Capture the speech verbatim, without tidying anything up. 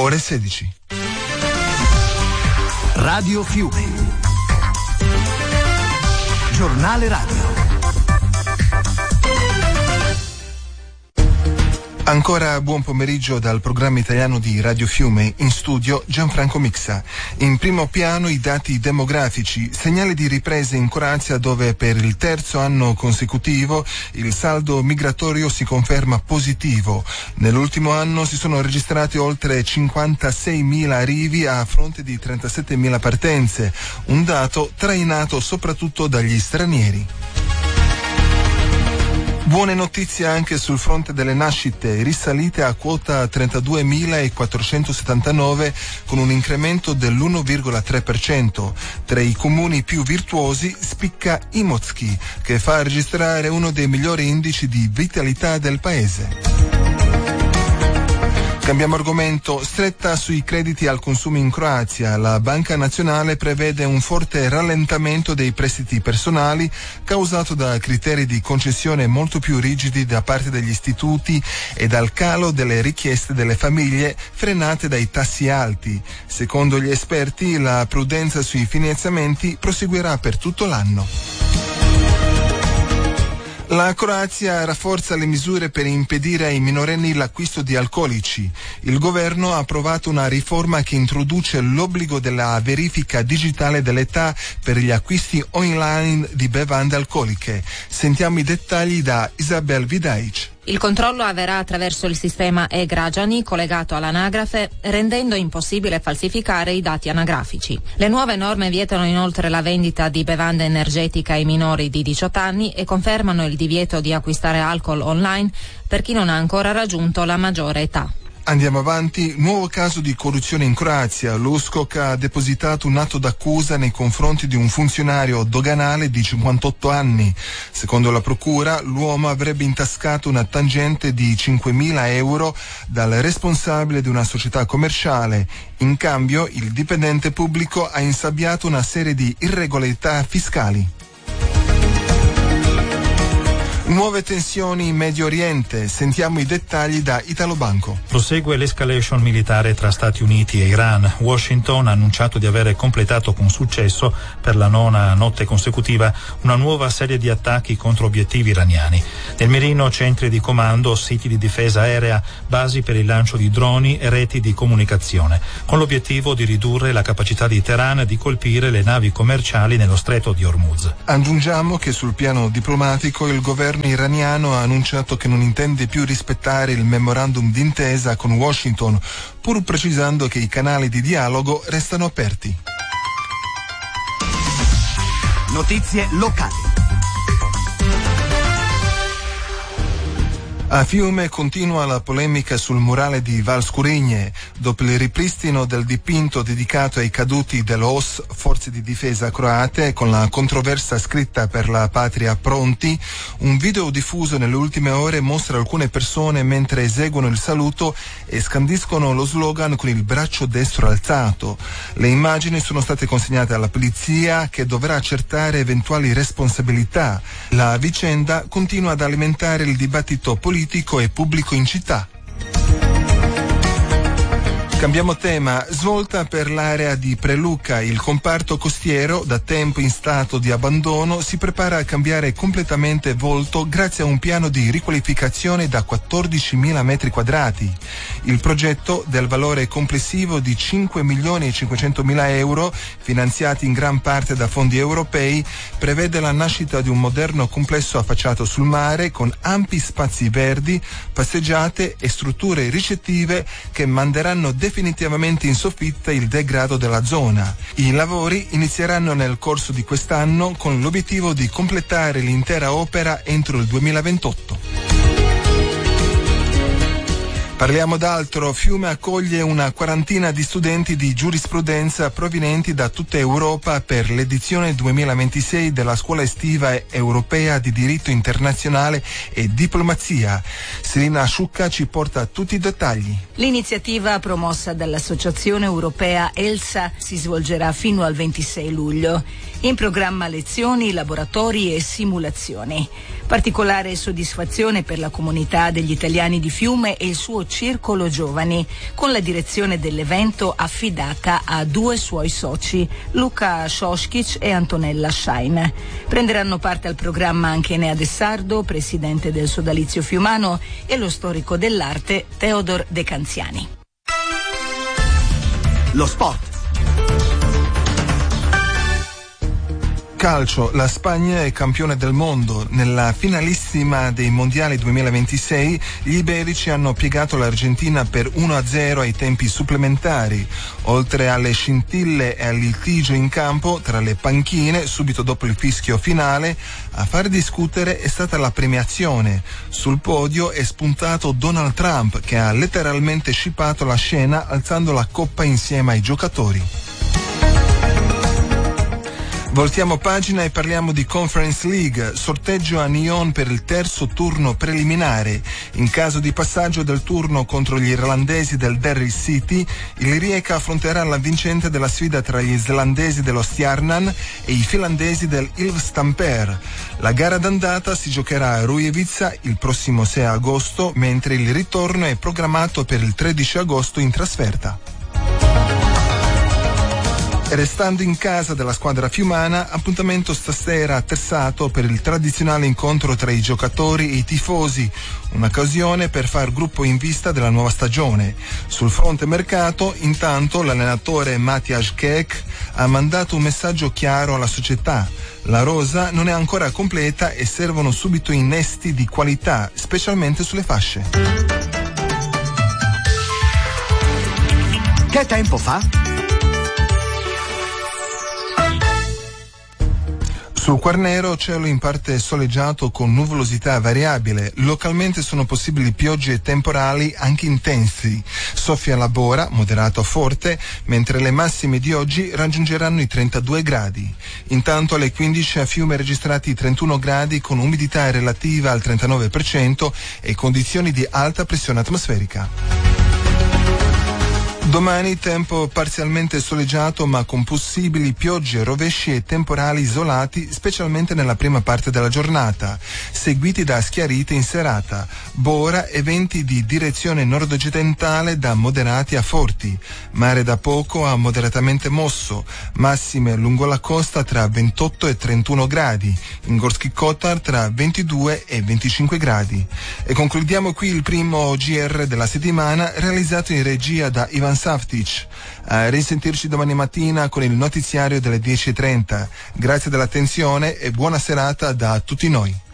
ore sedici. Radio Fiume. Giornale radio. Ancora buon pomeriggio dal programma italiano di Radio Fiume, in studio Gianfranco Mixa. In primo piano i dati demografici, segnali di ripresa in Croazia dove per il terzo anno consecutivo il saldo migratorio si conferma positivo. Nell'ultimo anno si sono registrati oltre cinquantaseimila arrivi a fronte di trentasettemila partenze, un dato trainato soprattutto dagli stranieri. Buone notizie anche sul fronte delle nascite, risalite a quota trentaduemilaquattrocentosettantanove con un incremento dell'uno virgola tre per cento. Tra i comuni più virtuosi spicca Imotski, che fa registrare uno dei migliori indici di vitalità del paese. Cambiamo argomento, stretta sui crediti al consumo in Croazia. La Banca Nazionale prevede un forte rallentamento dei prestiti personali causato da criteri di concessione molto più rigidi da parte degli istituti e dal calo delle richieste delle famiglie frenate dai tassi alti. Secondo gli esperti, la prudenza sui finanziamenti proseguirà per tutto l'anno. La Croazia rafforza le misure per impedire ai minorenni l'acquisto di alcolici. Il governo ha approvato una riforma che introduce l'obbligo della verifica digitale dell'età per gli acquisti online di bevande alcoliche. Sentiamo i dettagli da Isabel Vidaic. Il controllo avverrà attraverso il sistema e-Građani collegato all'anagrafe, rendendo impossibile falsificare i dati anagrafici. Le nuove norme vietano inoltre la vendita di bevande energetiche ai minori di diciotto anni e confermano il divieto di acquistare alcol online per chi non ha ancora raggiunto la maggiore età. Andiamo avanti, nuovo caso di corruzione in Croazia. L'U S C O C ha depositato un atto d'accusa nei confronti di un funzionario doganale di cinquantotto anni. Secondo la procura, l'uomo avrebbe intascato una tangente di cinquemila euro dal responsabile di una società commerciale. In cambio, il dipendente pubblico ha insabbiato una serie di irregolarità fiscali. Nuove tensioni in Medio Oriente, sentiamo i dettagli da Italo Banco. Prosegue l'escalation militare tra Stati Uniti e Iran. Washington ha annunciato di avere completato con successo, per la nona notte consecutiva, una nuova serie di attacchi contro obiettivi iraniani. Nel mirino centri di comando, siti di difesa aerea, basi per il lancio di droni e reti di comunicazione, con l'obiettivo di ridurre la capacità di Teheran di colpire le navi commerciali nello stretto di Hormuz. Aggiungiamo che sul piano diplomatico il governo iraniano ha annunciato che non intende più rispettare il memorandum d'intesa con Washington, pur precisando che i canali di dialogo restano aperti. Notizie locali. A Fiume continua la polemica sul murale di Val Scurigne. Dopo il ripristino del dipinto dedicato ai caduti dell'O S, Forze di Difesa croate, con la controversa scritta per la patria pronti, un video diffuso nelle ultime ore mostra alcune persone mentre eseguono il saluto e scandiscono lo slogan con il braccio destro alzato. Le immagini sono state consegnate alla polizia, che dovrà accertare eventuali responsabilità. La vicenda continua ad alimentare il dibattito politico e pubblico in città. Cambiamo tema, svolta per l'area di Preluca. Il comparto costiero, da tempo in stato di abbandono, si prepara a cambiare completamente volto grazie a un piano di riqualificazione da quattordicimila metri quadrati. Il progetto, del valore complessivo di cinque milioni e cinquecentomila euro, finanziati in gran parte da fondi europei, prevede la nascita di un moderno complesso affacciato sul mare con ampi spazi verdi, passeggiate e strutture ricettive che manderanno definitivamente in soffitta il degrado della zona. I lavori inizieranno nel corso di quest'anno con l'obiettivo di completare l'intera opera entro il duemilaventotto. Parliamo d'altro. Fiume accoglie una quarantina di studenti di giurisprudenza provenienti da tutta Europa per l'edizione duemilaventisei della Scuola Estiva Europea di Diritto Internazionale e Diplomazia. Serena Asciucca ci porta tutti i dettagli. L'iniziativa, promossa dall'Associazione Europea ELSA, si svolgerà fino al ventisei luglio. In programma lezioni, laboratori e simulazioni. Particolare soddisfazione per la comunità degli italiani di Fiume e il suo circolo giovani, con la direzione dell'evento affidata a due suoi soci, Luca Shoskic e Antonella Schein. Prenderanno parte al programma anche Enea De Sardo, presidente del Sodalizio Fiumano, e lo storico dell'arte Teodor De Canziani. Lo sport. Calcio, la Spagna è campione del mondo. Nella finalissima dei mondiali duemilaventisei gli iberici hanno piegato l'Argentina per uno a zero ai tempi supplementari. Oltre alle scintille e al litigio in campo tra le panchine subito dopo il fischio finale, a far discutere è stata la premiazione. Sul podio è spuntato Donald Trump, che ha letteralmente scippato la scena alzando la coppa insieme ai giocatori. Voltiamo pagina e parliamo di Conference League, sorteggio a Nyon per il terzo turno preliminare. In caso di passaggio del turno contro gli irlandesi del Derry City, il Rijeka affronterà la vincente della sfida tra gli islandesi dello Stjarnan e i finlandesi del Ilfstamper. La gara d'andata si giocherà a Rujevica il prossimo sei agosto, mentre il ritorno è programmato per il tredici agosto in trasferta. Restando in casa della squadra fiumana, appuntamento stasera a Tessato per il tradizionale incontro tra i giocatori e i tifosi, un'occasione per far gruppo in vista della nuova stagione. Sul fronte mercato, intanto, l'allenatore Matthias Kek ha mandato un messaggio chiaro alla società. La rosa non è ancora completa e servono subito innesti di qualità, specialmente sulle fasce. Che tempo fa? Sul Quarnero cielo in parte soleggiato con nuvolosità variabile, localmente sono possibili piogge temporali anche intensi. Soffia la bora, moderato a forte, mentre le massime di oggi raggiungeranno i trentadue gradi. Intanto alle quindici a Fiume registrati trentuno gradi con umidità relativa al trentanove per cento e condizioni di alta pressione atmosferica. Domani tempo parzialmente soleggiato ma con possibili piogge, rovesci e temporali isolati, specialmente nella prima parte della giornata, seguiti da schiarite in serata. Bora e venti di direzione nord-occidentale da moderati a forti. Mare da poco a moderatamente mosso. Massime lungo la costa tra ventotto e trentuno gradi. In Gorski Kotar tra ventidue e venticinque gradi. E concludiamo qui il primo G R della settimana, realizzato in regia da Ivan Saftic. A risentirci domani mattina con il notiziario delle dieci e trenta. Grazie dell'attenzione e buona serata da tutti noi.